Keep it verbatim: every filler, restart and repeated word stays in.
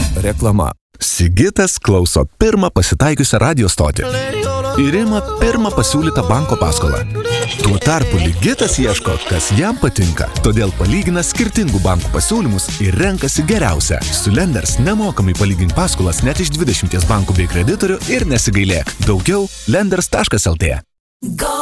Reklama. Sigitas klauso pirmą pasitaikiusią radio stotį ir ima pirmą pasiūlytą banko paskolą. Tuo tarpu Ligitas ieško, kas jam patinka, todėl palygina skirtingų bankų pasiūlymus ir renkasi geriausią. Su Lenders nemokamai palygink paskolas net iš dvidešimties bankų bei kreditorių ir nesigailėk. Daugiau lenders taškas el tė.